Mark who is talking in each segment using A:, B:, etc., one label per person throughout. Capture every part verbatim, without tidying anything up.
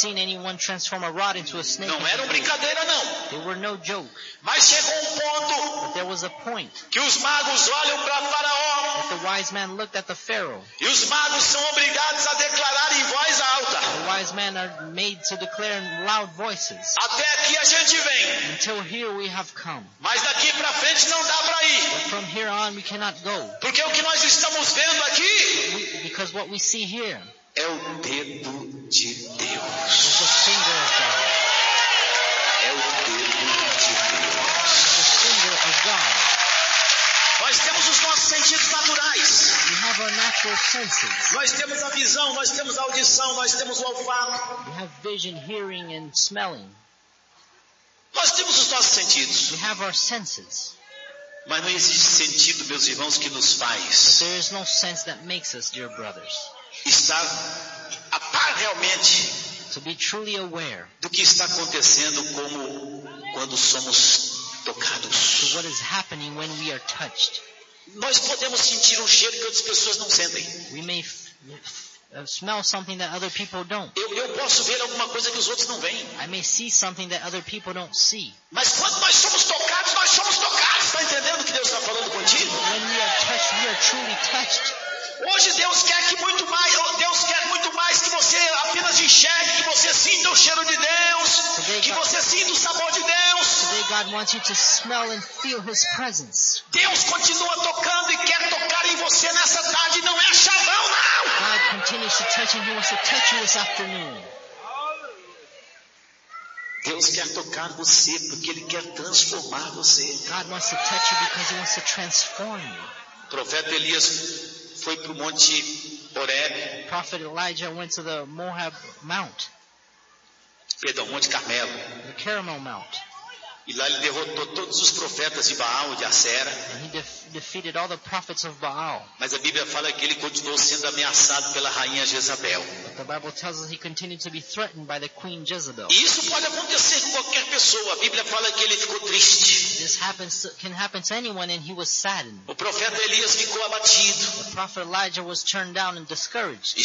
A: seen anyone transform a rod into a snake.
B: Não era uma brincadeira, não.
A: They were no joke.
B: Mas chegou um ponto
A: But there was a point
B: que os magos olham para Faraó
A: that the wise man looked at the Pharaoh.
B: e os magos são obrigados a declarar em voz alta.
A: The wise men are made to declare in loud voices.
B: Até aqui a gente vem,
A: Until here we have come.
B: mas daqui para frente não dá para ir.
A: But from here on we cannot go.
B: Porque o que nós estamos vendo aqui
A: We, because what we see here
B: é o dedo de
A: is
B: Deus.
A: the finger of God.
B: É o dedo de Deus.
A: It's the finger of God.
B: Nós temos os nossos sentidos naturais.
A: We have our natural senses.
B: Nós temos a visão, nós temos a audição, nós temos o olfato.
A: We have vision, hearing, and smelling.
B: Nós temos os nossos sentidos.
A: We have our senses.
B: Mas não existe sentido, meus irmãos, que nos
A: But
B: faz
A: there is no sense that makes us, dear brothers,
B: estar a par realmente
A: to be truly aware
B: do que está acontecendo como quando somos tocados.
A: to what is happening when we are touched.
B: Nós podemos sentir um cheiro que outras pessoas não sentem.
A: We may f- f- uh, smell something that other people don't.
B: Eu, eu posso ver alguma coisa que os outros não veem.
A: I may see something that other people don't see.
B: Mas quando nós somos tocados, nós somos tocados. Está entendendo o que Deus está falando contigo?
A: When we are touched, we are truly touched.
B: Hoje Deus quer que muito mais, Deus quer muito mais que você apenas enxergue, que você sinta o cheiro de Deus, que você sinta o sabor de Deus.
A: Today God wants you to smell and feel His presence.
B: Deus continua tocando e quer tocar em você nessa tarde, não é chavão, não.
A: God continues to touch and He wants to touch you this afternoon.
B: Deus quer tocar você porque Ele quer transformar você.
A: God wants to touch you because He wants to transform you.
B: O profeta Elias foi para o monte Horebe,
A: Prophet Elijah went to the Moab Mount,
B: perdão, Monte Carmelo.
A: the Carmel Mount,
B: E lá ele derrotou todos os profetas de Baal e de Acera.
A: and he def- defeated all the prophets of Baal.
B: Mas a Bíblia fala que ele continuou sendo ameaçado pela rainha Jezabel.
A: But the Bible tells us he continued to be threatened by the Queen Jezebel.
B: E isso pode acontecer com qualquer pessoa. A Bíblia fala que ele ficou triste.
A: This happens to, can happen to anyone, and he was saddened.
B: O profeta Elias ficou abatido.
A: The prophet Elijah was turned down and discouraged.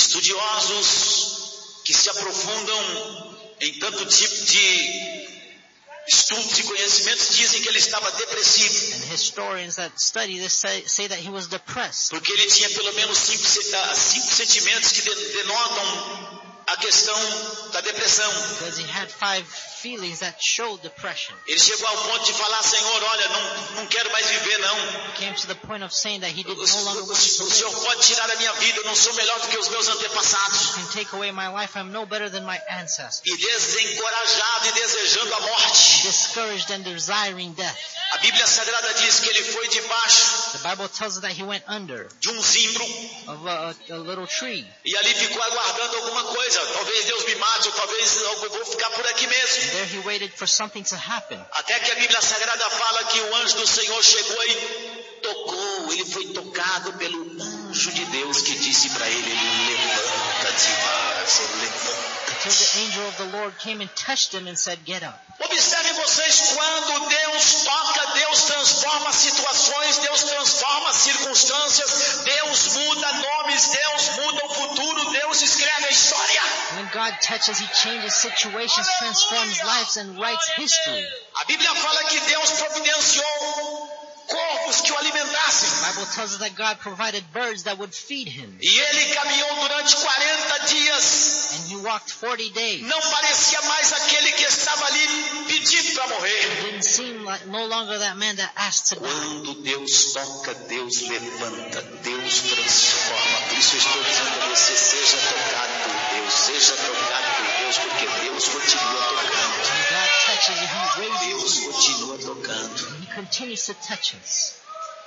B: Estudiosos que se aprofundam em tanto tipo de estudos e conhecimentos dizem que ele estava depressivo.
A: And historians that study this say, say that he was depressed.
B: Porque ele tinha pelo menos cinco, cinco sentimentos que denotam a questão da depressão.
A: Because he had five feelings that showed depression.
B: Ele chegou ao ponto de falar: Senhor, olha, não, não quero mais viver, não.
A: He came to the point of saying that he did
B: O,
A: no longer
B: o,
A: want to
B: o
A: live.
B: Senhor pode tirar a minha vida, eu não sou melhor do que os meus antepassados.
A: You can take away my life. I'm no better than my ancestors.
B: E desencorajado e desejando a morte.
A: Discouraged and desiring death.
B: A Bíblia Sagrada diz que ele foi debaixo
A: The Bible tells us that he went under
B: de um zimbro
A: of a, a little tree.
B: e ali ficou aguardando alguma coisa. Talvez Deus me mate, ou talvez eu vou ficar por aqui mesmo.
A: And there he waited for something to happen.
B: Até que a Bíblia Sagrada fala que o anjo do Senhor chegou e tocou. Ele foi tocado pelo anjo de Deus que disse para ele: levanta-te, vaso, levanta.
A: Until the angel of the Lord came and touched him and said, get up.
B: Observem vocês, quando Deus toca, Deus transforma situações, Deus transforma circunstâncias, Deus muda nomes, Deus muda o futuro, Deus escreve a história.
A: When God touches, he changes situations, transforms lives, and writes history.
B: A Bíblia fala que Deus providenciou corvos que o alimentassem.
A: The Bible tells us that God provided birds that would feed him.
B: E ele caminhou durante quarenta dias.
A: And he walked forty days.
B: Não parecia mais aquele que estava ali pedindo para morrer.
A: It didn't seem like no longer that man that asked to die.
B: Quando Deus toca, Deus levanta, Deus transforma. Por isso eu estou dizendo a você: seja tocado por Deus, seja tocado por Deus, porque Deus continua tocando.
A: When God touches you, he raises
B: Deus
A: you.
B: continua tocando.
A: And he continues to touch us.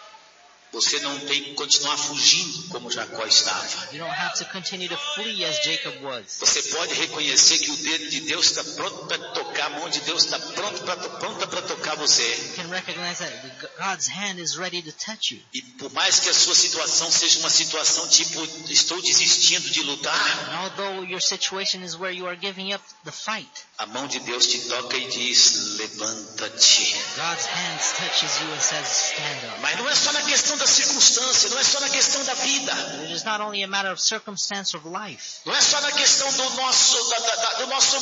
B: Você não tem que continuar fugindo como Jacó estava.
A: You don't have to continue to flee as Jacob was.
B: Você pode reconhecer que o dedo de Deus está pronto para tocar, a mão de Deus está pronto pra, pronta para tocar você.
A: You can recognize that God's hand is ready to touch you.
B: E por mais que a sua situação seja uma situação tipo, estou desistindo de lutar,
A: And although your situation is where you are giving up the fight,
B: a mão de Deus te toca e diz: levanta-te.
A: God's hand touches you and says, stand up.
B: Mas não é só na questão da circunstância, não é só na questão da vida,
A: It is not only a matter of circumstance of life.
B: não é só na questão do nosso, da, da, do nosso